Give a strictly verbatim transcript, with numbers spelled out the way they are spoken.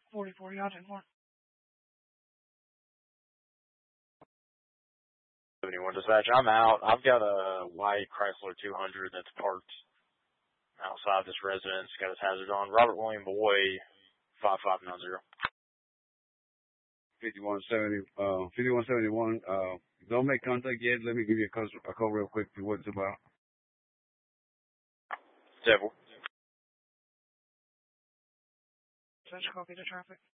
forty-four, y'all ten four. seventy-one dispatch, I'm out. I've got a white Chrysler two hundred that's parked outside this residence. Got his hazard on. Robert William Boy, five five nine zero. fifty-one seventy, uh, fifty-one seventy-one, uh, don't make contact yet. Let me give you a call, a call real quick to what it's about. Devil. Such copy to traffic.